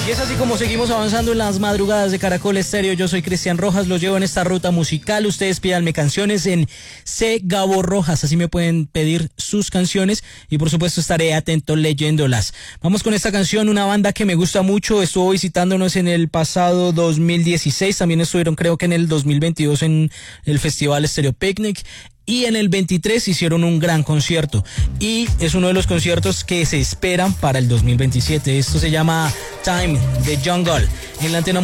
Y es así como seguimos avanzando en las madrugadas de Caracol Estéreo. Yo soy Cristian Rojas, los llevo en esta ruta musical. Ustedes pídanme canciones en C. Gabo Rojas, así me pueden pedir sus canciones y por supuesto estaré atento leyéndolas. Vamos con esta canción, una banda que me gusta mucho, estuvo visitándonos en el pasado 2016, también estuvieron creo que en el 2022 en el Festival Stereo Picnic. Y en el 23 hicieron un gran concierto. Y es uno de los conciertos que se esperan para el 2027. Esto se llama Time de Jungle. En la antena